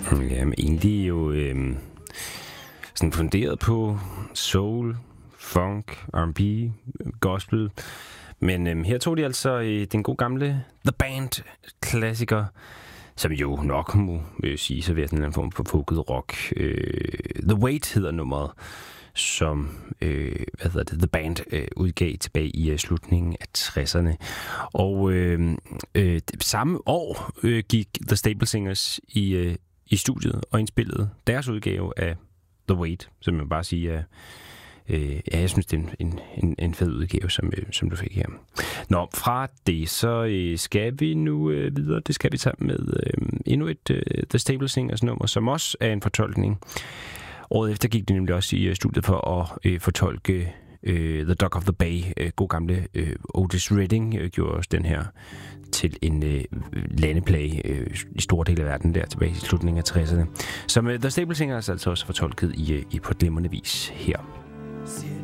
Ja, men egentlig jo sådan funderet på soul, funk, R&B, gospel. Men her tog de altså den gode gamle The Band-klassiker, som jo nok må sige sig ved sådan en form for folket rock. The Weight hedder nummeret, som The Band udgav tilbage i slutningen af 60'erne. Og samme år gik The Staple Singers i studiet og indspillede deres udgave af The Weight, som man bare siger, jeg synes, det er en fed udgave, som du fik her. Nå, fra det, så skal vi nu videre. Det skal vi tage med endnu et The Staple Singers nummer, som også er en fortolkning. Året efter gik de nemlig også i studiet for at fortolke The Dog of the Bay. God gamle Otis Redding gjorde også den her til en landeplage i store dele af verden der tilbage i slutningen af 60'erne. Som The Staple Singers altså også fortolket på glimrende vis her.